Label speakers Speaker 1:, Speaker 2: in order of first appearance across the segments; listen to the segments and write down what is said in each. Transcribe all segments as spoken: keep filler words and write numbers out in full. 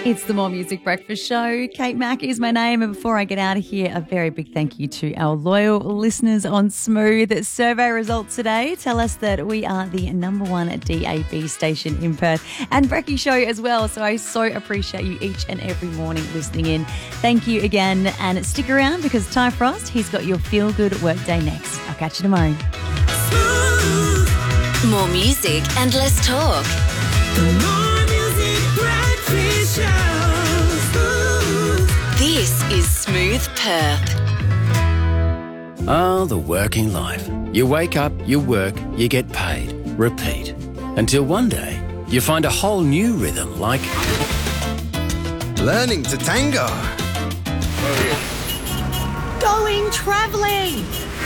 Speaker 1: It's the More Music Breakfast Show. Kate Mack is my name. And before I get out of here, a very big thank you to our loyal listeners on Smooth. Survey results today tell us that we are the number one D A B station in Perth, and Brekkie Show as well. So I so appreciate you each and every morning listening in. Thank you again, and stick around because Ty Frost, he's got your Feel Good Workday next. I'll catch you tomorrow.
Speaker 2: More music and less talk.
Speaker 3: More Music Breakfast Show.
Speaker 2: This is Smooth Perth.
Speaker 4: Ah, the working life. You wake up, you work, you get paid. Repeat. Until one day, you find a whole new rhythm like...
Speaker 5: learning to tango.
Speaker 3: Going travelling.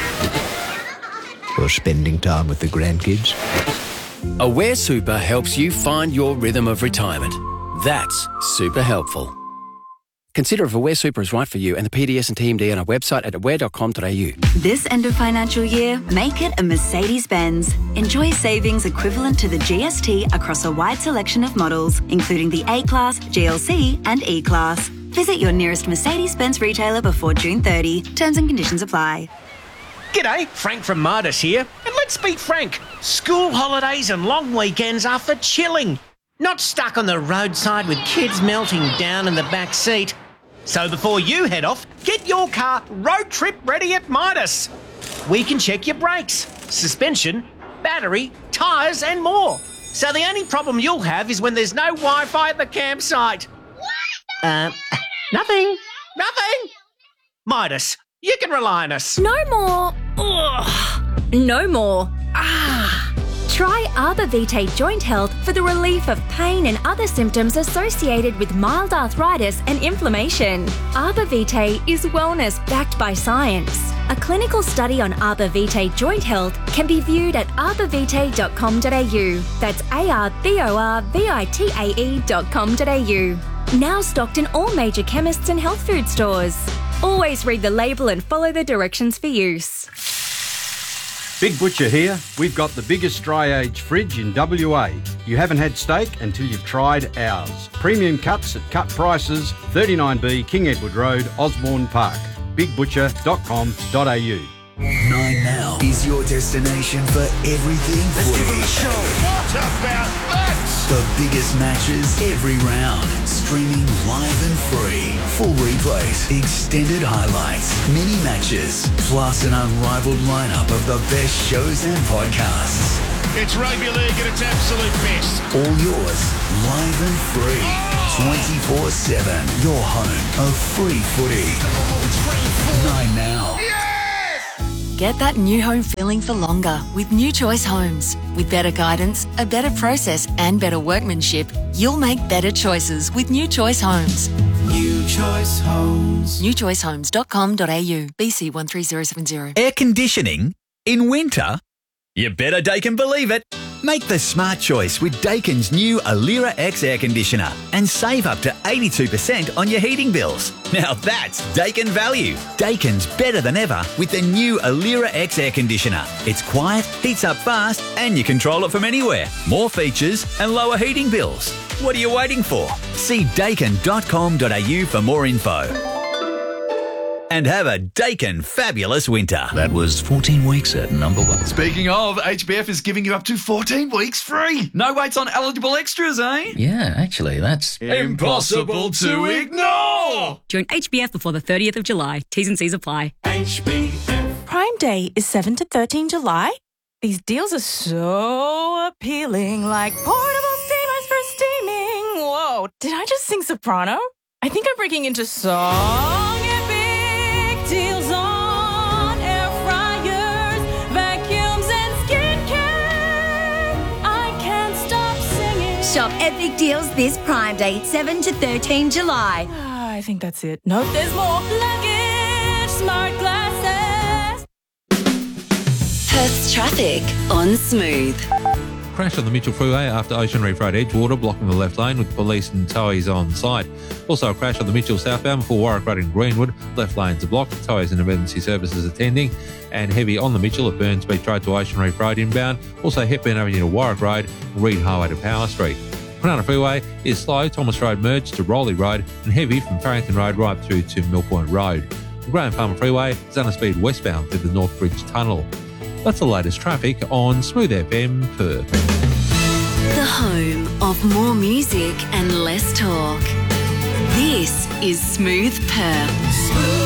Speaker 5: Or spending time with the grandkids.
Speaker 4: Aware Super helps you find your rhythm of retirement. That's super helpful. Consider if Aware Super is right for you and the P D S and T M D on our website at aware dot com dot a u.
Speaker 2: This end of financial year, make it a Mercedes-Benz. Enjoy savings equivalent to the G S T across a wide selection of models, including the A-Class, G L C and E-Class. Visit your nearest Mercedes-Benz retailer before June thirtieth. Terms and conditions apply.
Speaker 6: G'day, Frank from Midas here. And let's be frank, school holidays and long weekends are for chilling. Not stuck on the roadside with kids melting down in the back seat. So before you head off, get your car road trip ready at Midas. We can check your brakes, suspension, battery, tyres and more. So the only problem you'll have is when there's no Wi-Fi at the campsite. What? Uh, nothing. Nothing. Midas, you can rely on us.
Speaker 7: No more. Ugh. No more. Ah. Try Arbor Vitae Joint Health for the relief of pain and other symptoms associated with mild arthritis and inflammation. Arbor Vitae is wellness backed by science. A clinical study on Arbor Vitae Joint Health can be viewed at arbor vitae dot com dot a u. That's A R B O R V I T A E dot com dot a u. Now stocked in all major chemists and health food stores. Always read the label and follow the directions for use.
Speaker 8: Big Butcher here. We've got the biggest dry age fridge in W A. You haven't had steak until you've tried ours. Premium cuts at cut prices, thirty-nine B King Edward Road, Osborne Park. big butcher dot com dot a u.
Speaker 9: Nine Now is your destination for everything footy.
Speaker 10: What about that?
Speaker 9: The biggest matches every round. Streaming live and free. Full replays, extended highlights, mini matches, plus an unrivaled lineup of the best shows and podcasts.
Speaker 10: It's rugby league at its absolute best.
Speaker 9: All yours, live and free. twenty-four seven. Your home of free footy. Nine Now.
Speaker 2: Get that new home feeling for longer with New Choice Homes. With better guidance, a better process and better workmanship, you'll make better choices with New Choice Homes.
Speaker 3: New Choice Homes.
Speaker 2: new choice homes dot com dot a u. B C one three zero seven zero.
Speaker 11: Air conditioning in winter? You better Daikin believe it. Make the smart choice with Daikin's new Alira X air conditioner and save up to eighty-two percent on your heating bills. Now that's Daikin value. Daikin's better than ever with the new Alira X air conditioner. It's quiet, heats up fast, and you control it from anywhere. More features and lower heating bills. What are you waiting for? See daikin dot com dot a u for more info. And have a Daikin fabulous winter.
Speaker 9: That was fourteen weeks at number one.
Speaker 12: Speaking of, H B F is giving you up to fourteen weeks free. No waits on eligible extras, eh?
Speaker 13: Yeah, actually, that's
Speaker 12: impossible to ignore.
Speaker 14: Join H B F before the thirtieth of July. T's and C's apply.
Speaker 12: H B F.
Speaker 15: Prime Day is seven to thirteen July. These deals are so appealing, like portable steamers for steaming. Whoa, did I just sing soprano? I think I'm breaking into song. Deals on air fryers, vacuums and skincare. I can't stop singing.
Speaker 16: Shop epic deals this Prime Day, seven to thirteen July.
Speaker 15: Ah, I think that's it. Nope, there's more. Luggage, smart glasses.
Speaker 2: Perth's traffic on Smooth.
Speaker 17: Crash on the Mitchell Freeway after Ocean Reef Road Edgewater, blocking the left lane with police and towies on site. Also a crash on the Mitchell southbound before Warwick Road in Greenwood. Left lanes are blocked, towies and emergency services attending. And heavy on the Mitchell at Burns Beach Road to Ocean Reef Road inbound. Also Hepburn Avenue to Warwick Road, Reed Highway to Power Street. Kwinana Freeway is slow, Thomas Road merge to Rowley Road, and heavy from Farrington Road right through to Mill Point Road. The Graham Farmer Freeway is under speed westbound through the North Bridge Tunnel. That's the latest traffic on Smooth F M Perth.
Speaker 2: The home of more music and less talk. This is Smooth Perth.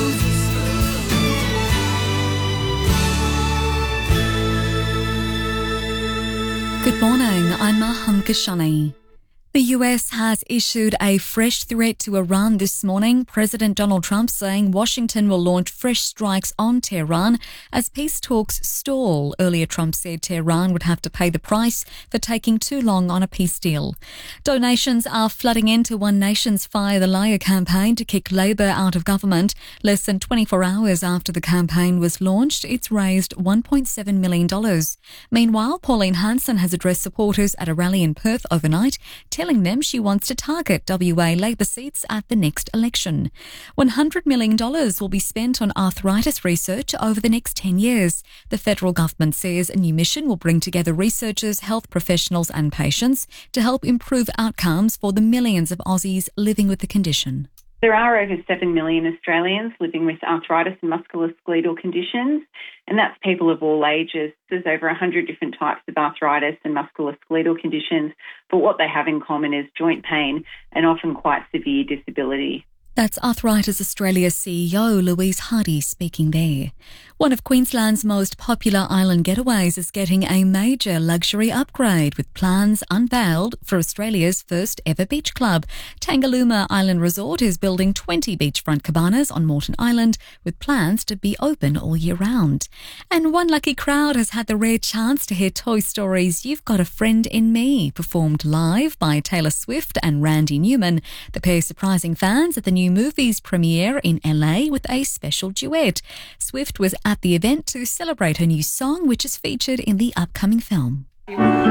Speaker 13: Good morning, I'm Maham Kashani. The U S has issued a fresh threat to Iran this morning. President Donald Trump saying Washington will launch fresh strikes on Tehran as peace talks stall. Earlier, Trump said Tehran would have to pay the price for taking too long on a peace deal. Donations are flooding into One Nation's Fire the Liar campaign to kick Labor out of government. Less than twenty-four hours after the campaign was launched, it's raised one point seven million dollars. Meanwhile, Pauline Hanson has addressed supporters at a rally in Perth overnight, telling them she wants to target W A Labor seats at the next election. one hundred million dollars will be spent on arthritis research over the next ten years. The federal government says a new mission will bring together researchers, health professionals and patients to help improve outcomes for the millions of Aussies living with the condition.
Speaker 18: There are over seven million Australians living with arthritis and musculoskeletal conditions, and that's people of all ages. There's over one hundred different types of arthritis and musculoskeletal conditions, but what they have in common is joint pain and often quite severe disability.
Speaker 13: That's Arthritis Australia C E O Louise Hardy speaking there. One of Queensland's most popular island getaways is getting a major luxury upgrade with plans unveiled for Australia's first ever beach club. Tangalooma Island Resort is building twenty beachfront cabanas on Moreton Island with plans to be open all year round. And one lucky crowd has had the rare chance to hear Toy Story's You've Got a Friend in Me performed live by Taylor Swift and Randy Newman. The pair surprising fans at the new movie's premiere in L A with a special duet. Swift was at the event to celebrate her new song, which is featured in the upcoming film.